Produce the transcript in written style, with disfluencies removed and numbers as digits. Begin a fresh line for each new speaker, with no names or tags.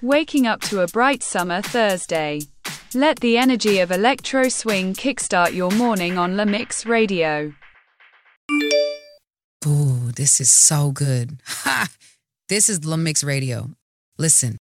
waking up to a bright summer Thursday. Let the energy of electro swing kickstart your morning on La Mix Radio.
Ooh, this is so good. Ha! This is La Mix Radio. Listen,